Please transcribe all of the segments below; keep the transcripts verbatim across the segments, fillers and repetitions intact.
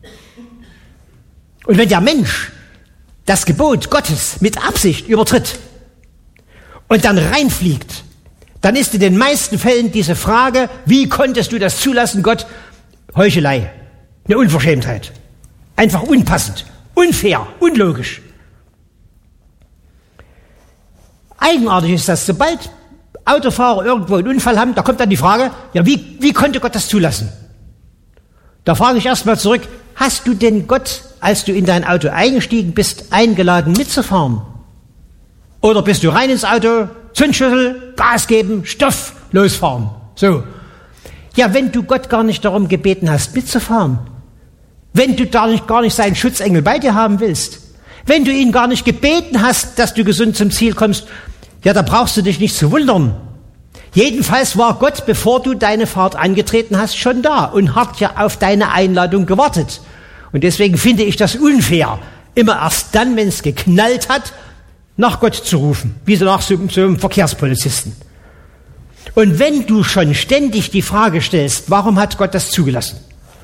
Und wenn der Mensch das Gebot Gottes mit Absicht übertritt und dann reinfliegt, dann ist in den meisten Fällen diese Frage, wie konntest du das zulassen, Gott, Heuchelei, eine Unverschämtheit. Einfach unpassend, unfair, unlogisch. Eigenartig ist das, sobald Autofahrer irgendwo einen Unfall haben, da kommt dann die Frage, ja, wie, wie konnte Gott das zulassen? Da frage ich erstmal zurück, hast du denn Gott, als du in dein Auto eingestiegen bist, eingeladen mitzufahren? Oder bist du rein ins Auto, Zündschlüssel, Gas geben, Stoff, losfahren? So. Ja, wenn du Gott gar nicht darum gebeten hast, mitzufahren, wenn du gar nicht, gar nicht seinen Schutzengel bei dir haben willst, wenn du ihn gar nicht gebeten hast, dass du gesund zum Ziel kommst, ja, da brauchst du dich nicht zu wundern. Jedenfalls war Gott, bevor du deine Fahrt angetreten hast, schon da und hat ja auf deine Einladung gewartet. Und deswegen finde ich das unfair, immer erst dann, wenn es geknallt hat, nach Gott zu rufen, wie so nach so, so einem Verkehrspolizisten. Und wenn du schon ständig die Frage stellst, warum hat Gott das zugelassen?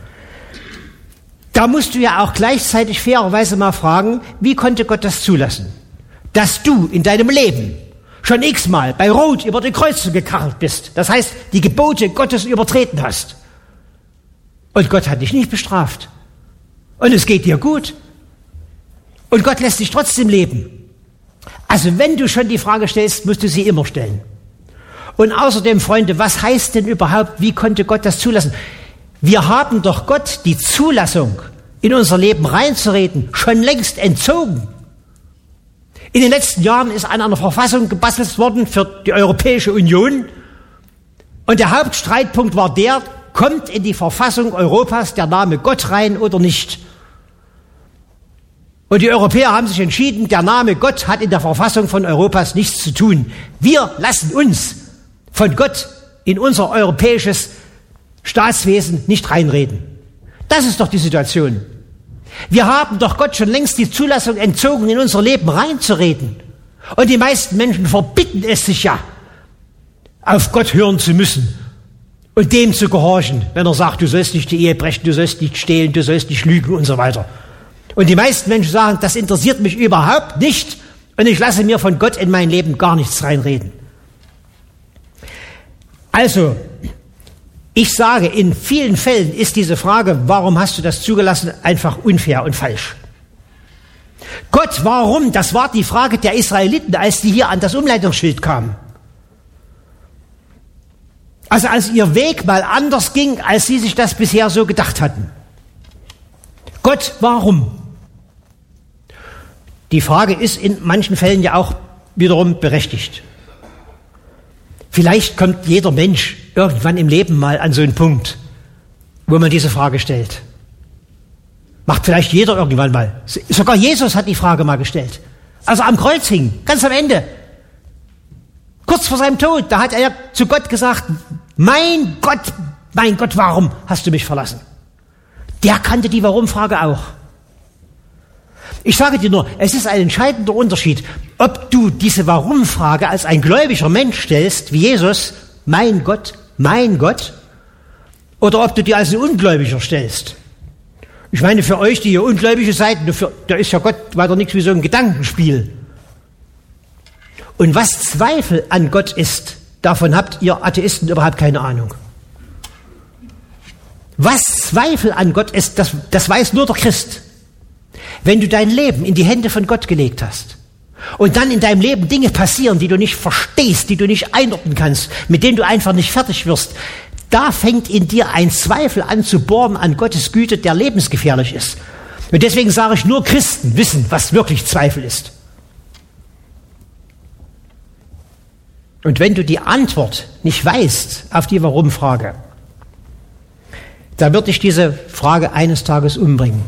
Da musst du ja auch gleichzeitig fairerweise mal fragen, wie konnte Gott das zulassen? Dass du in deinem Leben schon x-mal bei Rot über die Kreuzung gekarrt bist. Das heißt, die Gebote Gottes übertreten hast. Und Gott hat dich nicht bestraft. Und es geht dir gut. Und Gott lässt dich trotzdem leben. Also wenn du schon die Frage stellst, musst du sie immer stellen. Und außerdem, Freunde, was heißt denn überhaupt, wie konnte Gott das zulassen? Wir haben doch Gott die Zulassung, in unser Leben reinzureden, schon längst entzogen. In den letzten Jahren ist an einer Verfassung gebastelt worden für die Europäische Union. Und der Hauptstreitpunkt war der, kommt in die Verfassung Europas der Name Gott rein oder nicht? Und die Europäer haben sich entschieden, der Name Gott hat in der Verfassung von Europas nichts zu tun. Wir lassen uns von Gott in unser europäisches Staatswesen nicht reinreden. Das ist doch die Situation. Wir haben doch Gott schon längst die Zulassung entzogen, in unser Leben reinzureden. Und die meisten Menschen verbitten es sich ja, auf Gott hören zu müssen und dem zu gehorchen, wenn er sagt, du sollst nicht die Ehe brechen, du sollst nicht stehlen, du sollst nicht lügen und so weiter. Und die meisten Menschen sagen, das interessiert mich überhaupt nicht und ich lasse mir von Gott in mein Leben gar nichts reinreden. Also, ich sage, in vielen Fällen ist diese Frage, warum hast du das zugelassen, einfach unfair und falsch. Gott, warum? Das war die Frage der Israeliten, als die hier an das Umleitungsschild kamen. Also als ihr Weg mal anders ging, als sie sich das bisher so gedacht hatten. Gott, warum? Die Frage ist in manchen Fällen ja auch wiederum berechtigt. Vielleicht kommt jeder Mensch irgendwann im Leben mal an so einen Punkt, wo man diese Frage stellt. Macht vielleicht jeder irgendwann mal. Sogar Jesus hat die Frage mal gestellt. Also am Kreuz hing, ganz am Ende. Kurz vor seinem Tod, da hat er zu Gott gesagt, mein Gott, mein Gott, warum hast du mich verlassen? Der kannte die Warum-Frage auch. Ich sage dir nur, es ist ein entscheidender Unterschied, ob du diese Warum-Frage als ein gläubiger Mensch stellst, wie Jesus, mein Gott, mein Gott, oder ob du die als ein Ungläubiger stellst. Ich meine, für euch, die ihr Ungläubige seid, da ist ja Gott weiter nichts wie so ein Gedankenspiel. Und was Zweifel an Gott ist, davon habt ihr Atheisten überhaupt keine Ahnung. Was Zweifel an Gott ist, das, das weiß nur der Christ. Wenn du dein Leben in die Hände von Gott gelegt hast und dann in deinem Leben Dinge passieren, die du nicht verstehst, die du nicht einordnen kannst, mit denen du einfach nicht fertig wirst, da fängt in dir ein Zweifel an zu bohren an Gottes Güte, der lebensgefährlich ist. Und deswegen sage ich, nur Christen wissen, was wirklich Zweifel ist. Und wenn du die Antwort nicht weißt auf die Warum-Frage, da wird dich diese Frage eines Tages umbringen.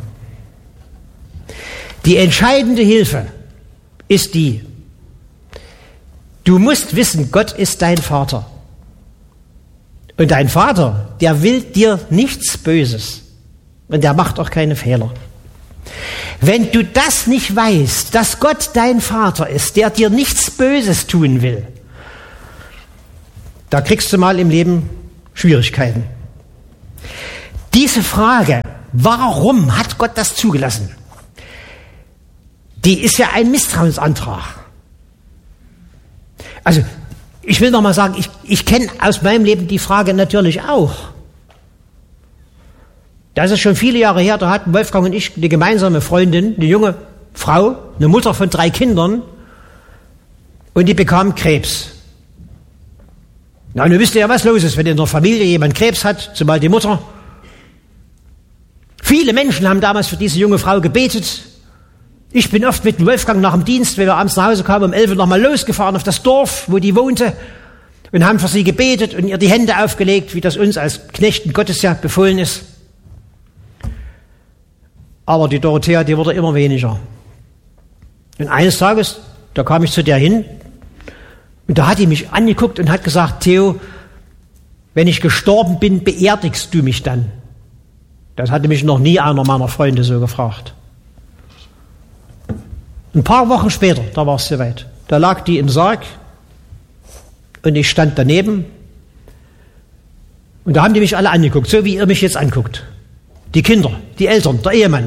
Die entscheidende Hilfe ist die, du musst wissen, Gott ist dein Vater. Und dein Vater, der will dir nichts Böses. Und der macht auch keine Fehler. Wenn du das nicht weißt, dass Gott dein Vater ist, der dir nichts Böses tun will, da kriegst du mal im Leben Schwierigkeiten. Diese Frage, warum hat Gott das zugelassen? Die ist ja ein Misstrauensantrag. Also, ich will noch mal sagen, ich, ich kenne aus meinem Leben die Frage natürlich auch. Das ist schon viele Jahre her, da hatten Wolfgang und ich eine gemeinsame Freundin, eine junge Frau, eine Mutter von drei Kindern, und die bekam Krebs. Na, und ihr wisst ja, was los ist, wenn in der Familie jemand Krebs hat, zumal die Mutter. Viele Menschen haben damals für diese junge Frau gebetet. Ich bin oft mit dem Wolfgang nach dem Dienst, wenn wir abends nach Hause kamen, um elf Uhr nochmal losgefahren auf das Dorf, wo die wohnte, und haben für sie gebetet und ihr die Hände aufgelegt, wie das uns als Knechten Gottes ja befohlen ist. Aber die Dorothea, die wurde immer weniger. Und eines Tages, da kam ich zu der hin, und da hat die mich angeguckt und hat gesagt, Theo, wenn ich gestorben bin, beerdigst du mich dann? Das hatte mich noch nie einer meiner Freunde so gefragt. Ein paar Wochen später, da war es soweit, da lag die im Sarg und ich stand daneben und da haben die mich alle angeguckt, so wie ihr mich jetzt anguckt. Die Kinder, die Eltern, der Ehemann,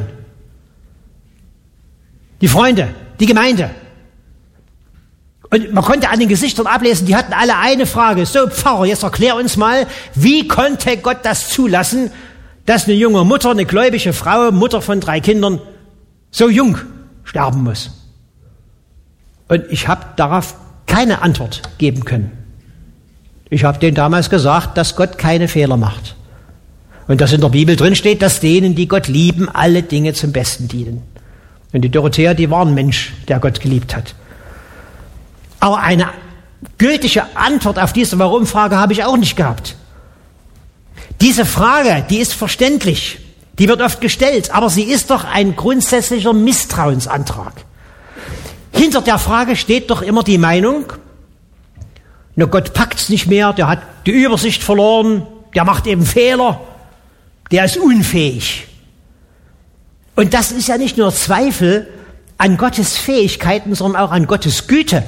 die Freunde, die Gemeinde. Und man konnte an den Gesichtern ablesen, die hatten alle eine Frage. So, Pfarrer, jetzt erklär uns mal, wie konnte Gott das zulassen, dass eine junge Mutter, eine gläubige Frau, Mutter von drei Kindern, so jung sterben muss? Und ich habe darauf keine Antwort geben können. Ich habe denen damals gesagt, dass Gott keine Fehler macht. Und dass in der Bibel drin steht, dass denen, die Gott lieben, alle Dinge zum Besten dienen. Und die Dorothea, die war ein Mensch, der Gott geliebt hat. Aber eine gültige Antwort auf diese Warum-Frage habe ich auch nicht gehabt. Diese Frage, die ist verständlich, die wird oft gestellt, aber sie ist doch ein grundsätzlicher Misstrauensantrag. Hinter der Frage steht doch immer die Meinung, na, Gott packt's nicht mehr, der hat die Übersicht verloren, der macht eben Fehler, der ist unfähig. Und das ist ja nicht nur Zweifel an Gottes Fähigkeiten, sondern auch an Gottes Güte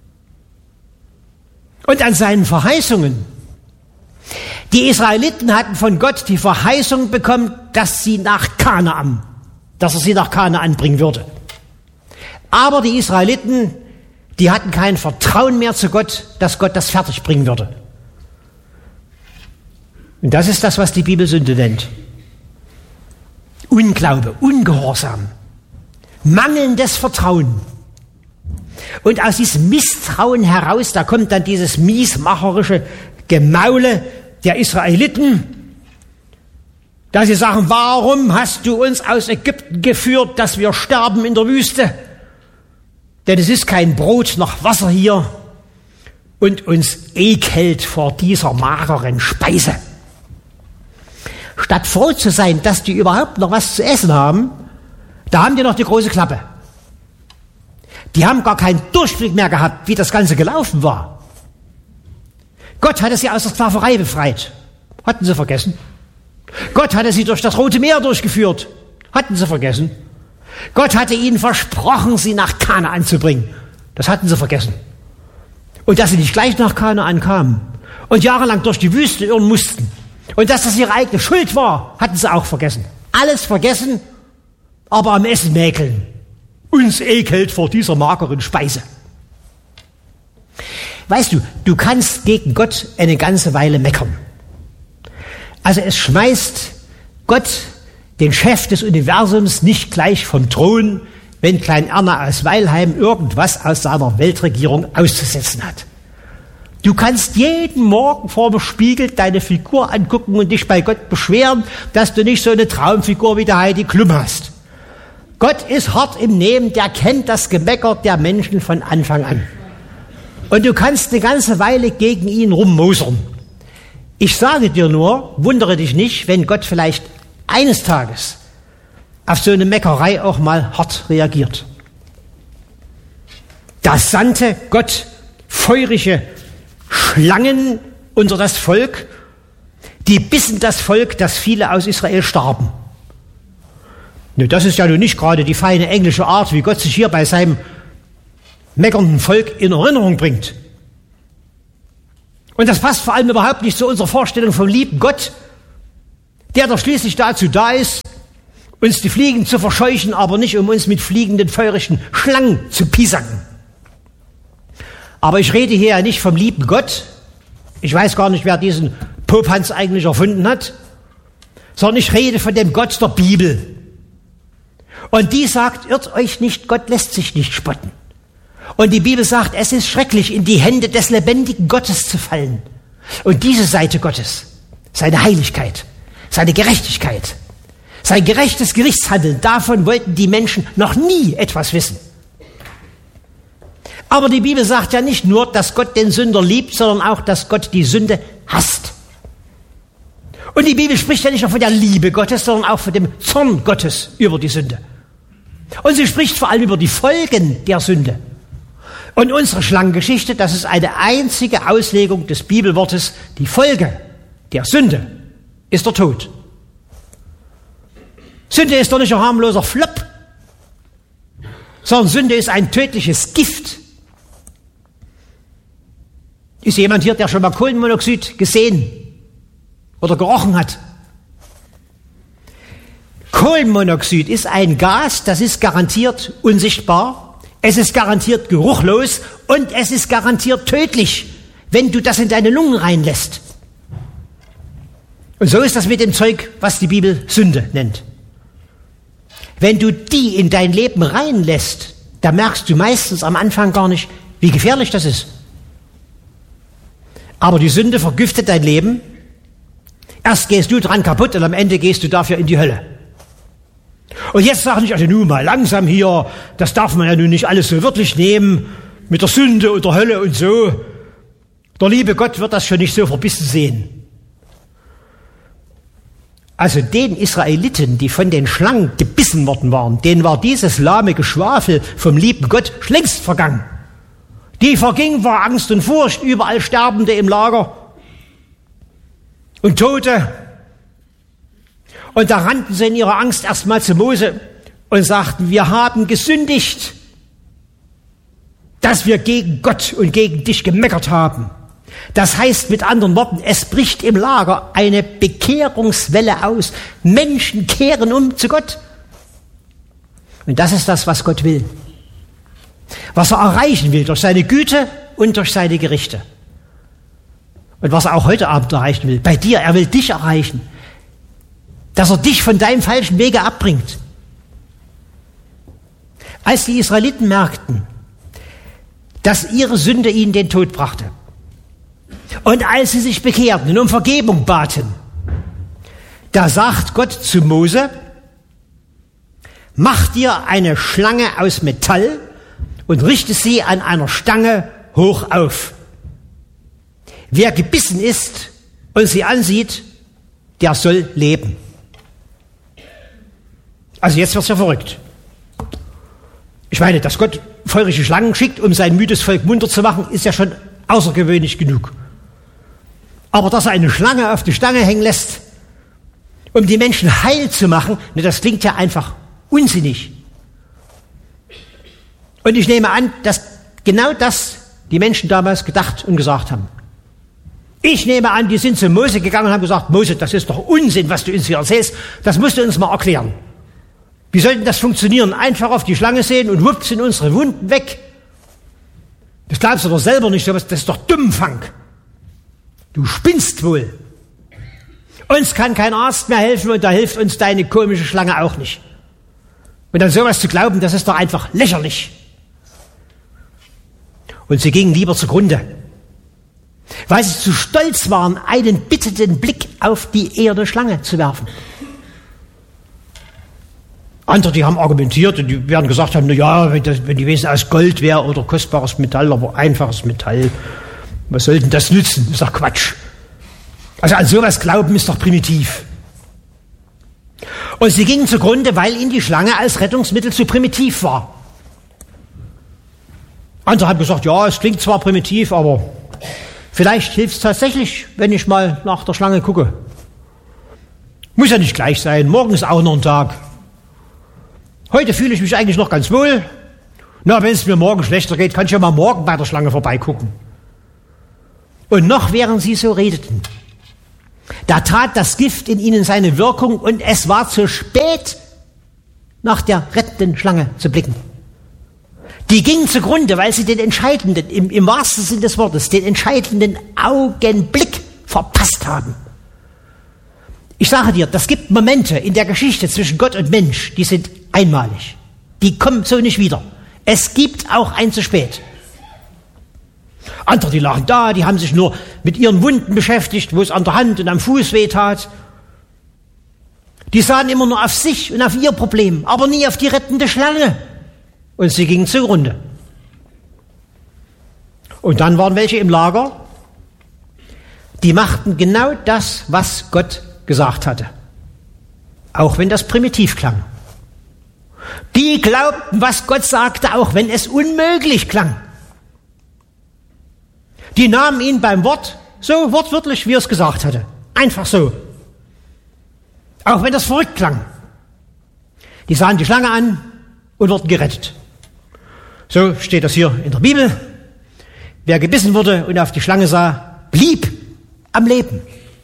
und an seinen Verheißungen. Die Israeliten hatten von Gott die Verheißung bekommen, dass sie nach Kanaan, dass er sie nach Kanaan bringen würde. Aber die Israeliten, die hatten kein Vertrauen mehr zu Gott, dass Gott das fertig bringen würde. Und das ist das, was die Bibel Sünde nennt. Unglaube, Ungehorsam, mangelndes Vertrauen. Und aus diesem Misstrauen heraus, da kommt dann dieses miesmacherische Gemaule der Israeliten, dass sie sagen, warum hast du uns aus Ägypten geführt, dass wir sterben in der Wüste? Denn es ist kein Brot noch Wasser hier und uns ekelt vor dieser mageren Speise. Statt froh zu sein, dass die überhaupt noch was zu essen haben, da haben die noch die große Klappe. Die haben gar keinen Durchblick mehr gehabt, wie das Ganze gelaufen war. Gott hatte sie aus der Sklaverei befreit. Hatten sie vergessen. Gott hatte sie durch das Rote Meer durchgeführt. Hatten sie vergessen. Gott hatte ihnen versprochen, sie nach Kanaan zu bringen. Das hatten sie vergessen. Und dass sie nicht gleich nach Kanaan kamen und jahrelang durch die Wüste irren mussten und dass das ihre eigene Schuld war, hatten sie auch vergessen. Alles vergessen, aber am Essen mäkeln. Uns ekelt vor dieser mageren Speise. Weißt du, du kannst gegen Gott eine ganze Weile meckern. Also es schmeißt Gott, den Chef des Universums, nicht gleich vom Thron, wenn Klein Erna aus Weilheim irgendwas aus seiner Weltregierung auszusetzen hat. Du kannst jeden Morgen vor dem Spiegel deine Figur angucken und dich bei Gott beschweren, dass du nicht so eine Traumfigur wie der Heidi Klum hast. Gott ist hart im Nehmen, der kennt das Gemecker der Menschen von Anfang an. Und du kannst eine ganze Weile gegen ihn rummosern. Ich sage dir nur, wundere dich nicht, wenn Gott vielleicht eines Tages auf so eine Meckerei auch mal hart reagiert. Da sandte Gott feurige Schlangen unter das Volk, die bissen das Volk, dass viele aus Israel starben. Das ist ja nun nicht gerade die feine englische Art, wie Gott sich hier bei seinem meckernden Volk in Erinnerung bringt. Und das passt vor allem überhaupt nicht zu unserer Vorstellung vom lieben Gott, der doch schließlich dazu da ist, uns die Fliegen zu verscheuchen, aber nicht um uns mit fliegenden, feurigen Schlangen zu piesacken. Aber ich rede hier ja nicht vom lieben Gott. Ich weiß gar nicht, wer diesen Popanz eigentlich erfunden hat, sondern ich rede von dem Gott der Bibel. Und die sagt, irrt euch nicht, Gott lässt sich nicht spotten. Und die Bibel sagt, es ist schrecklich, in die Hände des lebendigen Gottes zu fallen. Und diese Seite Gottes, seine Heiligkeit, seine Gerechtigkeit, sein gerechtes Gerichtshandeln, davon wollten die Menschen noch nie etwas wissen. Aber die Bibel sagt ja nicht nur, dass Gott den Sünder liebt, sondern auch, dass Gott die Sünde hasst. Und die Bibel spricht ja nicht nur von der Liebe Gottes, sondern auch von dem Zorn Gottes über die Sünde. Und sie spricht vor allem über die Folgen der Sünde. Und unsere Schlangengeschichte, das ist eine einzige Auslegung des Bibelwortes, die Folge der Sünde ist der Tod. Sünde ist doch nicht ein harmloser Flop, sondern Sünde ist ein tödliches Gift. Ist jemand hier, der schon mal Kohlenmonoxid gesehen oder gerochen hat? Kohlenmonoxid ist ein Gas, das ist garantiert unsichtbar, es ist garantiert geruchlos und es ist garantiert tödlich, wenn du das in deine Lungen reinlässt. Und so ist das mit dem Zeug, was die Bibel Sünde nennt. Wenn du die in dein Leben reinlässt, da merkst du meistens am Anfang gar nicht, wie gefährlich das ist. Aber die Sünde vergiftet dein Leben. Erst gehst du dran kaputt und am Ende gehst du dafür in die Hölle. Und jetzt sag nicht, also nun mal langsam hier, das darf man ja nun nicht alles so wörtlich nehmen, mit der Sünde und der Hölle und so. Der liebe Gott wird das schon nicht so verbissen sehen. Also den Israeliten, die von den Schlangen gebissen worden waren, denen war dieses lahme Geschwafel vom lieben Gott längst vergangen. Die verging vor Angst und Furcht, überall Sterbende im Lager und Tote. Und da rannten sie in ihrer Angst erstmal zu Mose und sagten, wir haben gesündigt, dass wir gegen Gott und gegen dich gemeckert haben. Das heißt mit anderen Worten, es bricht im Lager eine Bekehrungswelle aus. Menschen kehren um zu Gott. Und das ist das, was Gott will. Was er erreichen will durch seine Güte und durch seine Gerichte. Und was er auch heute Abend erreichen will. Bei dir, er will dich erreichen. Dass er dich von deinem falschen Wege abbringt. Als die Israeliten merkten, dass ihre Sünde ihnen den Tod brachte, und als sie sich bekehrten und um Vergebung baten, da sagt Gott zu Mose, mach dir eine Schlange aus Metall und richte sie an einer Stange hoch auf. Wer gebissen ist und sie ansieht, der soll leben. Also jetzt wird's ja verrückt. Ich meine, dass Gott feurige Schlangen schickt, um sein müdes Volk munter zu machen, ist ja schon außergewöhnlich genug. Aber dass er eine Schlange auf die Stange hängen lässt, um die Menschen heil zu machen, ne, das klingt ja einfach unsinnig. Und ich nehme an, dass genau das die Menschen damals gedacht und gesagt haben. Ich nehme an, die sind zu Mose gegangen und haben gesagt, Mose, das ist doch Unsinn, was du uns hier erzählst, das musst du uns mal erklären. Wie soll denn das funktionieren? Einfach auf die Schlange sehen und wupp sind unsere Wunden weg. Das glaubst du doch selber nicht, das ist doch Dummfang. Du spinnst wohl. Uns kann kein Arzt mehr helfen und da hilft uns deine komische Schlange auch nicht. Und an sowas zu glauben, das ist doch einfach lächerlich. Und sie gingen lieber zugrunde, weil sie zu stolz waren, einen bittenden Blick auf die eherne Schlange zu werfen. Andere, die haben argumentiert und die werden gesagt haben, na ja, wenn, das, wenn die Wesen aus Gold wäre oder kostbares Metall, aber einfaches Metall, was soll denn das nützen? Das ist doch Quatsch. Also an sowas glauben ist doch primitiv. Und sie gingen zugrunde, weil ihnen die Schlange als Rettungsmittel zu primitiv war. Andere haben gesagt, ja, es klingt zwar primitiv, aber vielleicht hilft es tatsächlich, wenn ich mal nach der Schlange gucke. Muss ja nicht gleich sein, morgen ist auch noch ein Tag. Heute fühle ich mich eigentlich noch ganz wohl. Na, wenn es mir morgen schlechter geht, kann ich ja mal morgen bei der Schlange vorbeigucken. Und noch während sie so redeten, da tat das Gift in ihnen seine Wirkung und es war zu spät, nach der rettenden Schlange zu blicken. Die gingen zugrunde, weil sie den entscheidenden, im, im wahrsten Sinne des Wortes, den entscheidenden Augenblick verpasst haben. Ich sage dir, das gibt Momente in der Geschichte zwischen Gott und Mensch, die sind einmalig. Die kommen so nicht wieder. Es gibt auch ein zu spät. Andere, die lagen da, die haben sich nur mit ihren Wunden beschäftigt, wo es an der Hand und am Fuß wehtat. Die sahen immer nur auf sich und auf ihr Problem, aber nie auf die rettende Schlange. Und sie gingen zugrunde. Und dann waren welche im Lager, die machten genau das, was Gott gesagt hatte. Auch wenn das primitiv klang. Die glaubten, was Gott sagte, auch wenn es unmöglich klang. Die nahmen ihn beim Wort, so wortwörtlich, wie er es gesagt hatte. Einfach so. Auch wenn das verrückt klang. Die sahen die Schlange an und wurden gerettet. So steht das hier in der Bibel. Wer gebissen wurde und auf die Schlange sah, blieb am Leben.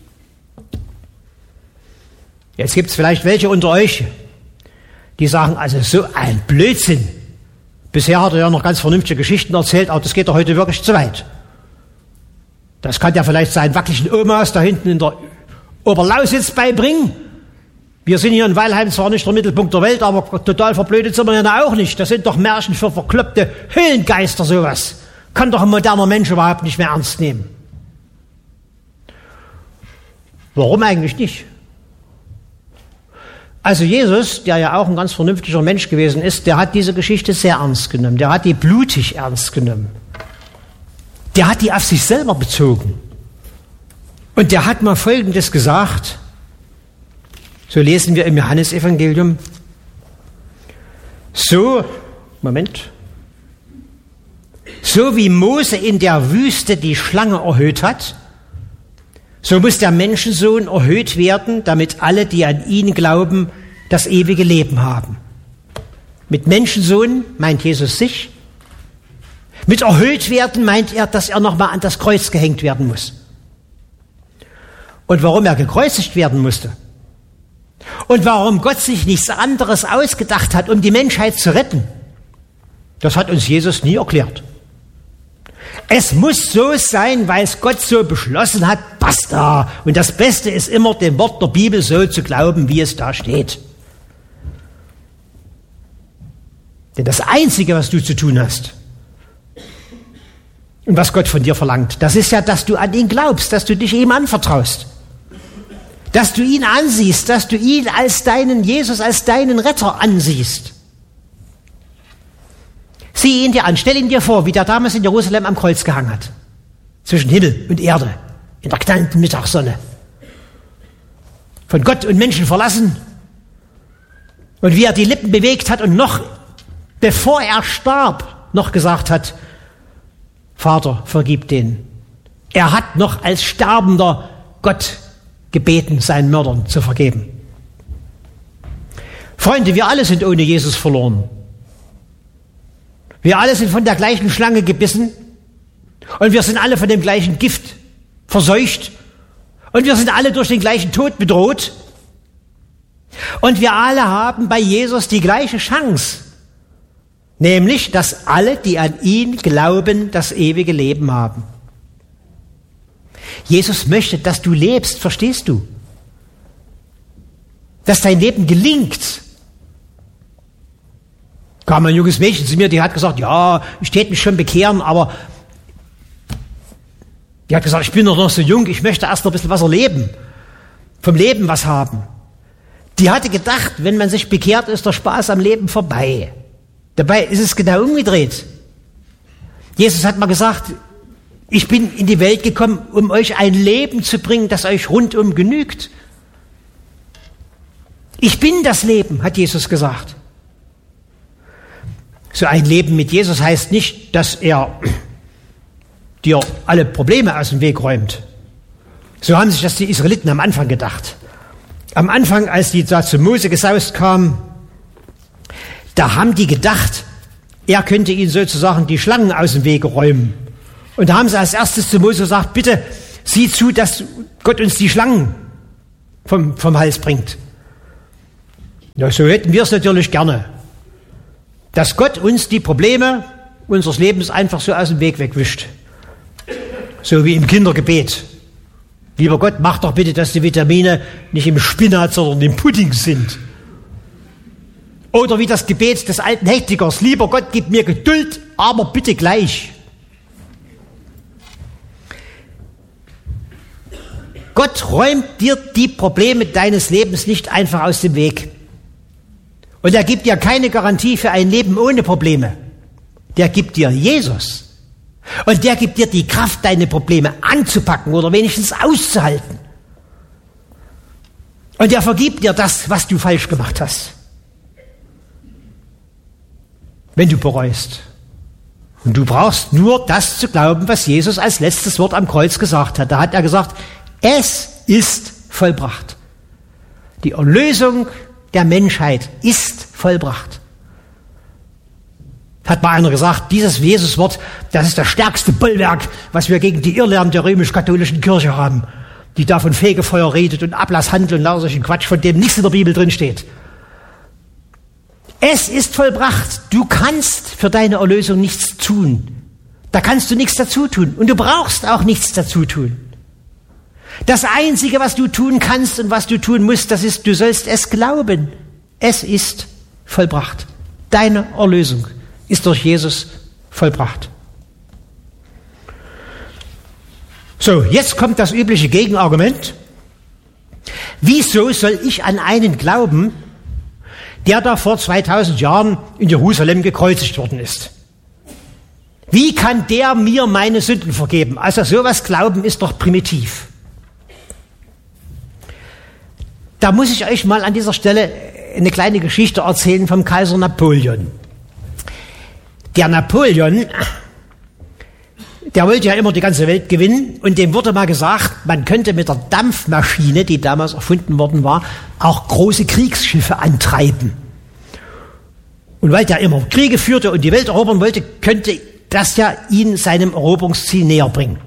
Jetzt gibt es vielleicht welche unter euch, die sagen, also so ein Blödsinn. Bisher hat er ja noch ganz vernünftige Geschichten erzählt, aber das geht doch heute wirklich zu weit. Das kann ja vielleicht seinen wackeligen Omas da hinten in der Oberlausitz beibringen. Wir sind hier in Weilheim zwar nicht der Mittelpunkt der Welt, aber total verblödet sind wir ja auch nicht. Das sind doch Märchen für verkloppte Höhlengeister, sowas. Kann doch ein moderner Mensch überhaupt nicht mehr ernst nehmen. Warum eigentlich nicht? Also Jesus, der ja auch ein ganz vernünftiger Mensch gewesen ist, der hat diese Geschichte sehr ernst genommen. Der hat die blutig ernst genommen. Der hat die auf sich selber bezogen. Und der hat mal Folgendes gesagt. So lesen wir im Johannesevangelium. So, Moment. So wie Mose in der Wüste die Schlange erhöht hat, so muss der Menschensohn erhöht werden, damit alle, die an ihn glauben, das ewige Leben haben. Mit Menschensohn meint Jesus sich. Mit erhöht werden meint er, dass er nochmal an das Kreuz gehängt werden muss. Und warum er gekreuzigt werden musste und warum Gott sich nichts anderes ausgedacht hat, um die Menschheit zu retten, das hat uns Jesus nie erklärt. Es muss so sein, weil es Gott so beschlossen hat, basta. Und das Beste ist immer, dem Wort der Bibel so zu glauben, wie es da steht. Denn das Einzige, was du zu tun hast und was Gott von dir verlangt, das ist ja, dass du an ihn glaubst, dass du dich ihm anvertraust. Dass du ihn ansiehst, dass du ihn als deinen Jesus, als deinen Retter ansiehst. Sieh ihn dir an, stell ihn dir vor, wie der damals in Jerusalem am Kreuz gehangen hat. Zwischen Himmel und Erde, in der knallenden Mittagssonne. Von Gott und Menschen verlassen. Und wie er die Lippen bewegt hat und noch, bevor er starb, noch gesagt hat, Vater, vergib denen. Er hat noch als sterbender Gott gebeten, seinen Mördern zu vergeben. Freunde, wir alle sind ohne Jesus verloren. Wir alle sind von der gleichen Schlange gebissen und wir sind alle von dem gleichen Gift verseucht und wir sind alle durch den gleichen Tod bedroht und wir alle haben bei Jesus die gleiche Chance, nämlich, dass alle, die an ihn glauben, das ewige Leben haben. Jesus möchte, dass du lebst, verstehst du? Dass dein Leben gelingt. Kam ein junges Mädchen zu mir, die hat gesagt, ja, ich täte mich schon bekehren, aber die hat gesagt, ich bin doch noch so jung, ich möchte erst noch ein bisschen was erleben, vom Leben was haben. Die hatte gedacht, wenn man sich bekehrt, ist der Spaß am Leben vorbei. Dabei ist es genau umgedreht. Jesus hat mal gesagt, ich bin in die Welt gekommen, um euch ein Leben zu bringen, das euch rundum genügt. Ich bin das Leben, hat Jesus gesagt. So ein Leben mit Jesus heißt nicht, dass er dir alle Probleme aus dem Weg räumt. So haben sich das die Israeliten am Anfang gedacht. Am Anfang, als die da zu Mose gesaust kamen, da haben die gedacht, er könnte ihnen sozusagen die Schlangen aus dem Weg räumen. Und da haben sie als erstes zu Mose gesagt, bitte sieh zu, dass Gott uns die Schlangen vom, vom Hals bringt. Ja, so hätten wir es natürlich gerne. Dass Gott uns die Probleme unseres Lebens einfach so aus dem Weg wegwischt. So wie im Kindergebet. Lieber Gott, mach doch bitte, dass die Vitamine nicht im Spinat, sondern im Pudding sind. Oder wie das Gebet des alten Hechtigers. Lieber Gott, gib mir Geduld, aber bitte gleich. Gott räumt dir die Probleme deines Lebens nicht einfach aus dem Weg. Und er gibt dir keine Garantie für ein Leben ohne Probleme. Der gibt dir Jesus. Und der gibt dir die Kraft, deine Probleme anzupacken oder wenigstens auszuhalten. Und er vergibt dir das, was du falsch gemacht hast. Wenn du bereust. Und du brauchst nur das zu glauben, was Jesus als letztes Wort am Kreuz gesagt hat. Da hat er gesagt, es ist vollbracht. Die Erlösung der Menschheit ist vollbracht. Hat mal einer gesagt, dieses Jesuswort, das ist das stärkste Bollwerk, was wir gegen die Irrlehren der römisch-katholischen Kirche haben, die da von Fegefeuer redet und Ablasshandel und lauter solchen Quatsch, von dem nichts in der Bibel drin steht. Es ist vollbracht. Du kannst für deine Erlösung nichts tun. Da kannst du nichts dazu tun. Und du brauchst auch nichts dazu tun. Das Einzige, was du tun kannst und was du tun musst, das ist, du sollst es glauben. Es ist vollbracht. Deine Erlösung ist durch Jesus vollbracht. So, jetzt kommt das übliche Gegenargument. Wieso soll ich an einen glauben, der da vor zweitausend Jahren in Jerusalem gekreuzigt worden ist? Wie kann der mir meine Sünden vergeben? Also sowas glauben ist doch primitiv. Da muss ich euch mal an dieser Stelle eine kleine Geschichte erzählen vom Kaiser Napoleon. Der Napoleon, der wollte ja immer die ganze Welt gewinnen und dem wurde mal gesagt, man könnte mit der Dampfmaschine, die damals erfunden worden war, auch große Kriegsschiffe antreiben. Und weil der immer Kriege führte und die Welt erobern wollte, könnte das ja ihn seinem Eroberungsziel näher bringen.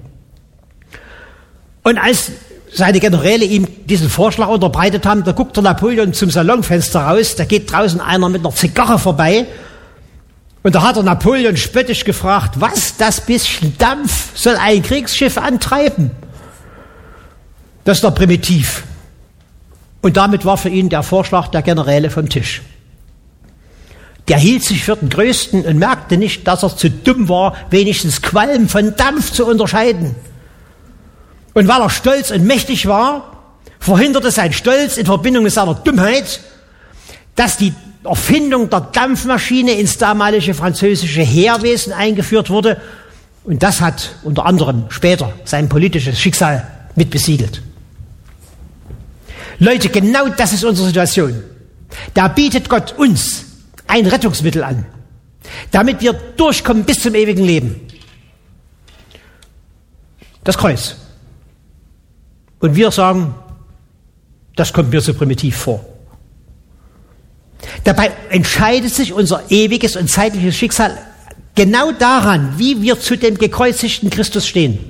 Und als seine Generäle ihm diesen Vorschlag unterbreitet haben, da guckt der Napoleon zum Salonfenster raus, da geht draußen einer mit einer Zigarre vorbei und da hat der Napoleon spöttisch gefragt, was, das bisschen Dampf soll ein Kriegsschiff antreiben? Das ist doch primitiv. Und damit war für ihn der Vorschlag der Generäle vom Tisch. Der hielt sich für den Größten und merkte nicht, dass er zu dumm war, wenigstens Qualm von Dampf zu unterscheiden. Und weil er stolz und mächtig war, verhinderte sein Stolz in Verbindung mit seiner Dummheit, dass die Erfindung der Dampfmaschine ins damalige französische Heerwesen eingeführt wurde. Und das hat unter anderem später sein politisches Schicksal mit besiegelt. Leute, genau das ist unsere Situation. Da bietet Gott uns ein Rettungsmittel an, damit wir durchkommen bis zum ewigen Leben. Das Kreuz. Und wir sagen, das kommt mir so primitiv vor. Dabei entscheidet sich unser ewiges und zeitliches Schicksal genau daran, wie wir zu dem gekreuzigten Christus stehen.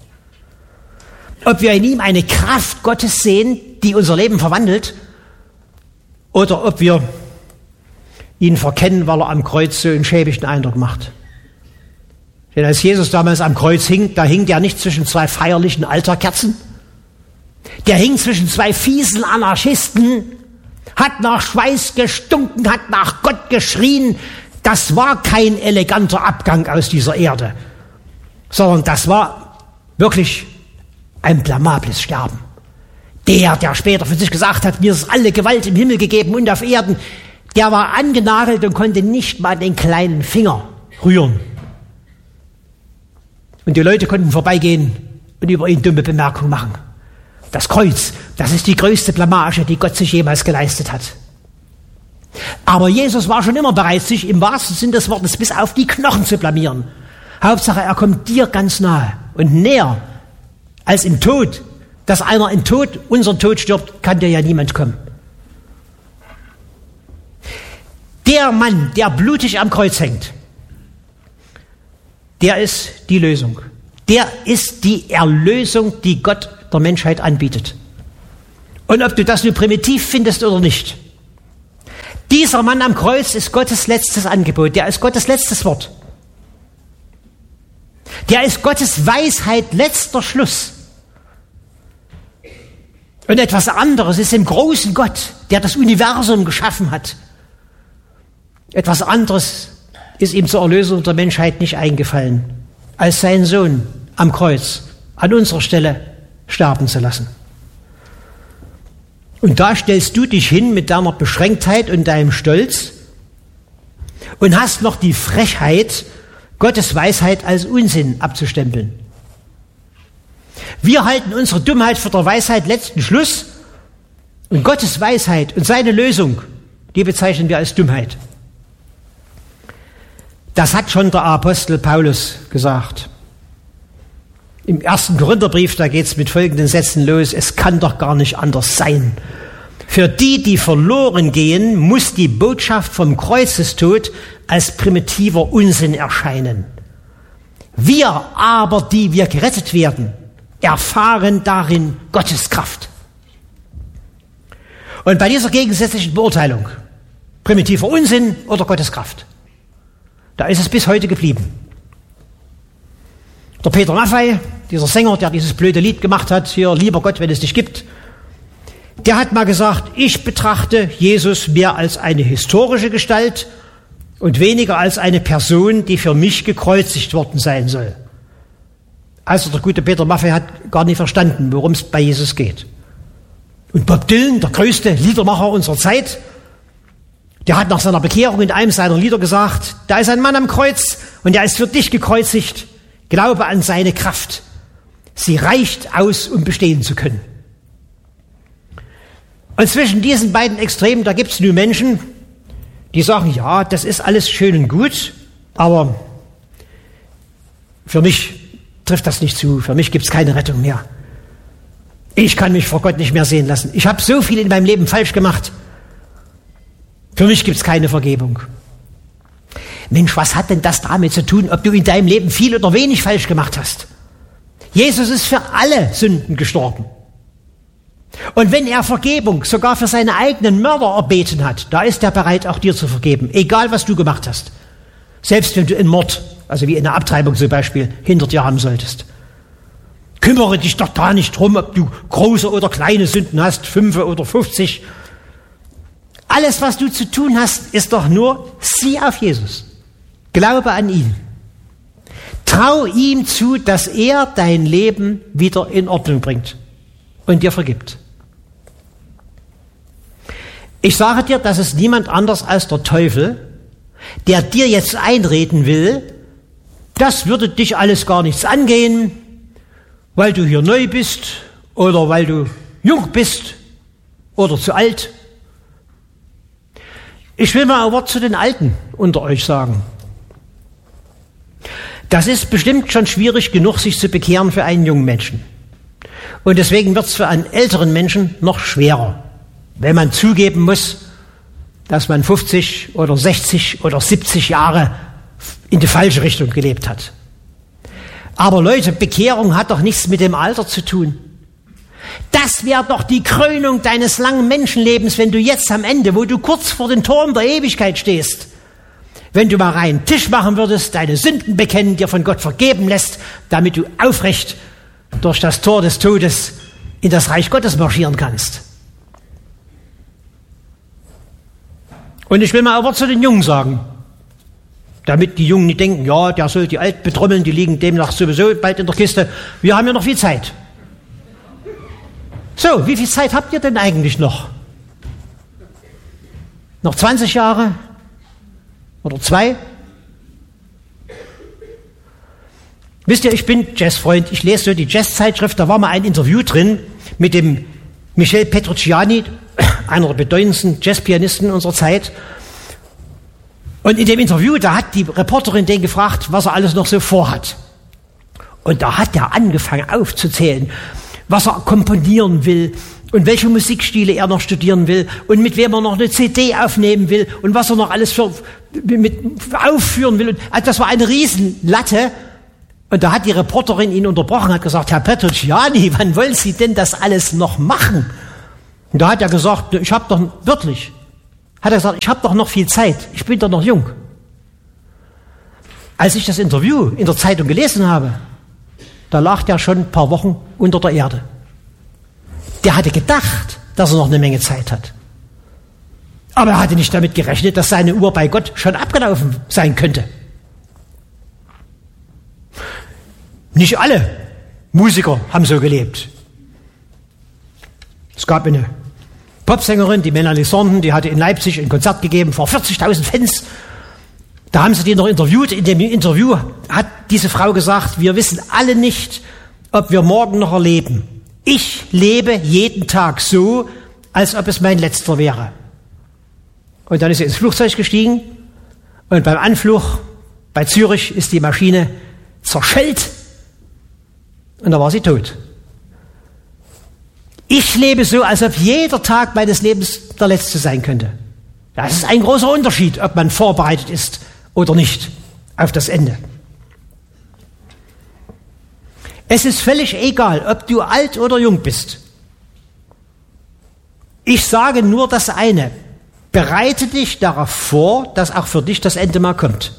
Ob wir in ihm eine Kraft Gottes sehen, die unser Leben verwandelt, oder ob wir ihn verkennen, weil er am Kreuz so einen schäbigen Eindruck macht. Denn als Jesus damals am Kreuz hing, da hing der nicht zwischen zwei feierlichen Altarkerzen, der hing zwischen zwei fiesen Anarchisten, hat nach Schweiß gestunken, hat nach Gott geschrien. Das war kein eleganter Abgang aus dieser Erde, sondern das war wirklich ein blamables Sterben. Der, der später für sich gesagt hat, mir ist alle Gewalt im Himmel gegeben und auf Erden, der war angenagelt und konnte nicht mal den kleinen Finger rühren. Und die Leute konnten vorbeigehen und über ihn dumme Bemerkungen machen. Das Kreuz, das ist die größte Blamage, die Gott sich jemals geleistet hat. Aber Jesus war schon immer bereit, sich im wahrsten Sinne des Wortes bis auf die Knochen zu blamieren. Hauptsache, er kommt dir ganz nahe und näher als im Tod. Dass einer im Tod, unseren Tod stirbt, kann dir ja niemand kommen. Der Mann, der blutig am Kreuz hängt, der ist die Lösung. Der ist die Erlösung, die Gott der Menschheit anbietet. Und ob du das nur primitiv findest oder nicht, Dieser Mann am Kreuz ist Gottes letztes Angebot, der ist Gottes letztes Wort. Der ist Gottes Weisheit letzter Schluss. Und etwas anderes ist im großen Gott, der das Universum geschaffen hat. Etwas anderes ist ihm zur Erlösung der Menschheit nicht eingefallen, als seinen Sohn am Kreuz an unserer Stelle sterben zu lassen. Und da stellst du dich hin mit deiner Beschränktheit und deinem Stolz und hast noch die Frechheit, Gottes Weisheit als Unsinn abzustempeln. Wir halten unsere Dummheit für der Weisheit letzten Schluss und Gottes Weisheit und seine Lösung, die bezeichnen wir als Dummheit. Das hat schon der Apostel Paulus gesagt. Im ersten Korintherbrief, da geht es mit folgenden Sätzen los: Es kann doch gar nicht anders sein. Für die, die verloren gehen, muss die Botschaft vom Kreuzestod als primitiver Unsinn erscheinen. Wir aber, die wir gerettet werden, erfahren darin Gottes Kraft. Und bei dieser gegensätzlichen Beurteilung, primitiver Unsinn oder Gottes Kraft, da ist es bis heute geblieben. Der Peter Maffay, dieser Sänger, der dieses blöde Lied gemacht hat, hier, lieber Gott, wenn es dich gibt, der hat mal gesagt, ich betrachte Jesus mehr als eine historische Gestalt und weniger als eine Person, die für mich gekreuzigt worden sein soll. Also der gute Peter Maffay hat gar nicht verstanden, worum es bei Jesus geht. Und Bob Dylan, der größte Liedermacher unserer Zeit, der hat nach seiner Bekehrung in einem seiner Lieder gesagt, da ist ein Mann am Kreuz und er ist für dich gekreuzigt. Glaube an seine Kraft. Sie reicht aus, um bestehen zu können. Und zwischen diesen beiden Extremen, da gibt es nun Menschen, die sagen, ja, das ist alles schön und gut, aber für mich trifft das nicht zu, für mich gibt es keine Rettung mehr. Ich kann mich vor Gott nicht mehr sehen lassen. Ich habe so viel in meinem Leben falsch gemacht. Für mich gibt es keine Vergebung. Mensch, was hat denn das damit zu tun, ob du in deinem Leben viel oder wenig falsch gemacht hast? Jesus ist für alle Sünden gestorben. Und wenn er Vergebung sogar für seine eigenen Mörder erbeten hat, da ist er bereit, auch dir zu vergeben, egal was du gemacht hast. Selbst wenn du einen Mord, also wie in der Abtreibung zum Beispiel, hinter dir haben solltest. Kümmere dich doch da nicht drum, ob du große oder kleine Sünden hast, fünf oder fünfzig. Alles, was du zu tun hast, ist doch nur, sieh auf Jesus. Glaube an ihn. Trau ihm zu, dass er dein Leben wieder in Ordnung bringt und dir vergibt. Ich sage dir, das ist niemand anders als der Teufel, der dir jetzt einreden will, das würde dich alles gar nichts angehen, weil du hier neu bist oder weil du jung bist oder zu alt. Ich will mal ein Wort zu den Alten unter euch sagen. Das ist bestimmt schon schwierig genug, sich zu bekehren für einen jungen Menschen. Und deswegen wird es für einen älteren Menschen noch schwerer, wenn man zugeben muss, dass man fünfzig oder sechzig oder siebzig Jahre in die falsche Richtung gelebt hat. Aber Leute, Bekehrung hat doch nichts mit dem Alter zu tun. Das wäre doch die Krönung deines langen Menschenlebens, wenn du jetzt am Ende, wo du kurz vor den Toren der Ewigkeit stehst, wenn du mal reinen Tisch machen würdest, deine Sünden bekennen, dir von Gott vergeben lässt, damit du aufrecht durch das Tor des Todes in das Reich Gottes marschieren kannst. Und ich will mal ein Wort zu den Jungen sagen, damit die Jungen nicht denken, ja, der soll die Alten betrommeln, die liegen demnach sowieso bald in der Kiste. Wir haben ja noch viel Zeit. So, wie viel Zeit habt ihr denn eigentlich noch? Noch zwanzig Jahre? Oder zwei? Wisst ihr, ich bin Jazzfreund, ich lese so die Jazzzeitschrift, da war mal ein Interview drin mit dem Michel Petrucciani, einer der bedeutendsten Jazzpianisten unserer Zeit. Und in dem Interview, da hat die Reporterin den gefragt, was er alles noch so vorhat. Und da hat er angefangen aufzuzählen, was er komponieren will und welche Musikstile er noch studieren will und mit wem er noch eine C D aufnehmen will und was er noch alles für, mit, aufführen will. Und, also das war eine Riesenlatte. Und da hat die Reporterin ihn unterbrochen und hat gesagt, Herr Petrucciani, wann wollen Sie denn das alles noch machen? Und da hat er gesagt, ich habe doch, wörtlich, hat er gesagt, ich habe doch noch viel Zeit, ich bin doch noch jung. Als ich das Interview in der Zeitung gelesen habe, da lag der schon ein paar Wochen unter der Erde. Der hatte gedacht, dass er noch eine Menge Zeit hat. Aber er hatte nicht damit gerechnet, dass seine Uhr bei Gott schon abgelaufen sein könnte. Nicht alle Musiker haben so gelebt. Es gab eine Popsängerin, die Melanie Thornton, die hatte in Leipzig ein Konzert gegeben vor vierzigtausend Fans. Da haben sie die noch interviewt. In dem Interview hat diese Frau gesagt, wir wissen alle nicht, ob wir morgen noch erleben. Ich lebe jeden Tag so, als ob es mein letzter wäre. Und dann ist sie ins Flugzeug gestiegen und beim Anflug bei Zürich ist die Maschine zerschellt und da war sie tot. Ich lebe so, als ob jeder Tag meines Lebens der letzte sein könnte. Das ist ein großer Unterschied, ob man vorbereitet ist oder nicht auf das Ende. Es ist völlig egal, ob du alt oder jung bist. Ich sage nur das eine. Bereite dich darauf vor, dass auch für dich das Ende mal kommt.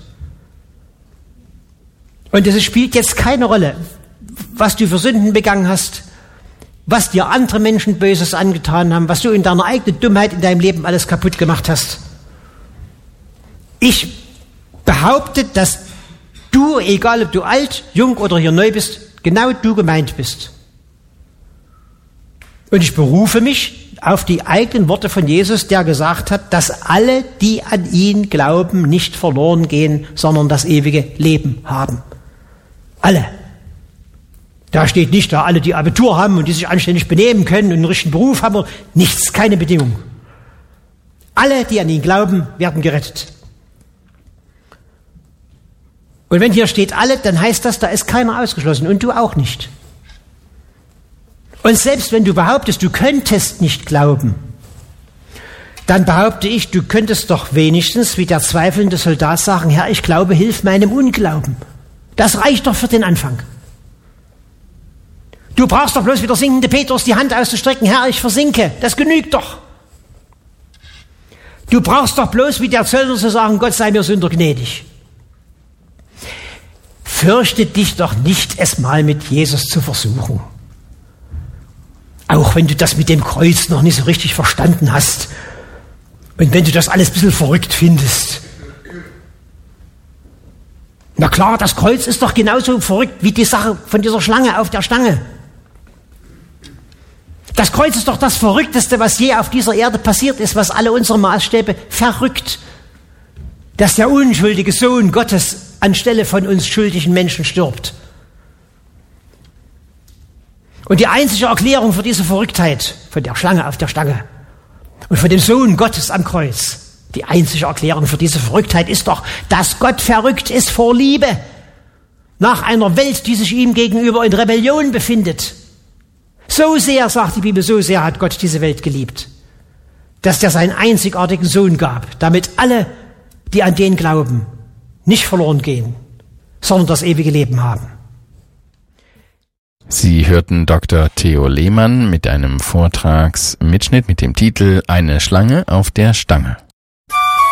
Und es spielt jetzt keine Rolle, was du für Sünden begangen hast, was dir andere Menschen Böses angetan haben, was du in deiner eigenen Dummheit in deinem Leben alles kaputt gemacht hast. Ich behaupte, dass du, egal ob du alt, jung oder hier neu bist, genau du gemeint bist. Und ich berufe mich auf die eigenen Worte von Jesus, der gesagt hat, dass alle, die an ihn glauben, nicht verloren gehen, sondern das ewige Leben haben. Alle. Da steht nicht da, alle, die Abitur haben und die sich anständig benehmen können und einen richtigen Beruf haben. Nichts, keine Bedingung. Alle, die an ihn glauben, werden gerettet. Und wenn hier steht alle, dann heißt das, da ist keiner ausgeschlossen und du auch nicht. Und selbst wenn du behauptest, du könntest nicht glauben, dann behaupte ich, du könntest doch wenigstens wie der zweifelnde Soldat sagen, Herr, ich glaube, hilf meinem Unglauben. Das reicht doch für den Anfang. Du brauchst doch bloß wie der sinkende Petrus die Hand auszustrecken, Herr, ich versinke. Das genügt doch. Du brauchst doch bloß wie der Zöllner zu sagen, Gott sei mir Sünder gnädig. Fürchte dich doch nicht, es mal mit Jesus zu versuchen. Auch wenn du das mit dem Kreuz noch nicht so richtig verstanden hast und wenn du das alles ein bisschen verrückt findest. Na klar, das Kreuz ist doch genauso verrückt wie die Sache von dieser Schlange auf der Stange. Das Kreuz ist doch das Verrückteste, was je auf dieser Erde passiert ist, was alle unsere Maßstäbe verrückt. Dass der unschuldige Sohn Gottes anstelle von uns schuldigen Menschen stirbt. Und die einzige Erklärung für diese Verrücktheit von der Schlange auf der Stange und von dem Sohn Gottes am Kreuz, die einzige Erklärung für diese Verrücktheit ist doch, dass Gott verrückt ist vor Liebe nach einer Welt, die sich ihm gegenüber in Rebellion befindet. So sehr, sagt die Bibel, so sehr hat Gott diese Welt geliebt, dass er seinen einzigartigen Sohn gab, damit alle, die an den glauben, nicht verloren gehen, sondern das ewige Leben haben. Sie hörten Doktor Theo Lehmann mit einem Vortragsmitschnitt mit dem Titel Eine Schlange auf der Stange.